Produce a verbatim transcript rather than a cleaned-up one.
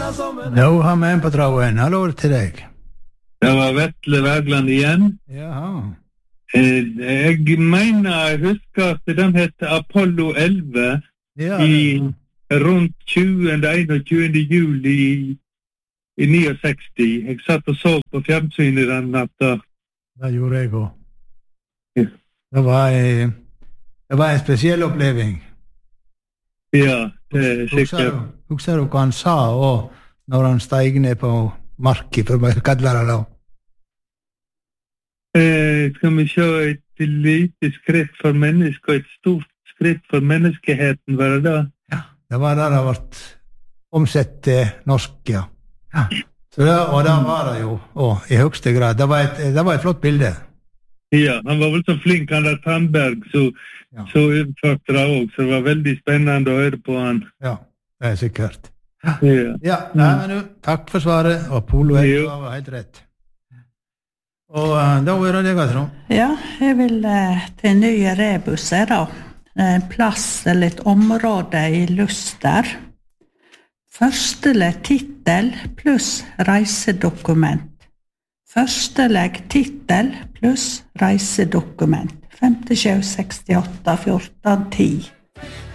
Nå har vi en på tråden. Hallo til deg. Det var Vetle Wergeland igjen. Jaha. Eh, Jeg mener, jeg husker at den heter Apollo elleve Ja, i det, rundt tjuende, einogtjuende juli i, i sekstini. Jeg satt og så på fjernsynet den natta. det gjorde jeg også. Ja. Det var, en- det var en spesiell oppleving. Ja, det er Husker sikkert. du, husker du hva han sa og når han steg ned på marken, for å kalle det da? Eh, skal vi se et lite skritt for mennesker, et stort skritt for menneskeheten, var det da? Ja, det var det det ble omsett til norsk, ja. Ja. Så det, og det var det jo, og i høyeste grad. Det var et, det var et flott bilde. Ja, han var vel så flink, han der Tandberg, så, Ja. så utførte det også, så det var veldig spennende å høre på han. Ja, det er sikkert. Ja. Ja, nei, men du, takk for svaret, og Polo Jo. var helt rett. Og uh, da er det deg, Trond. Ja, jeg vil eh, til nye rebusser da. En plass eller et område i Luster. Førstelegg titel pluss reisedokument. Førstelegg titel pluss reisedokument. femtisju sekstiåtte fjorten ti.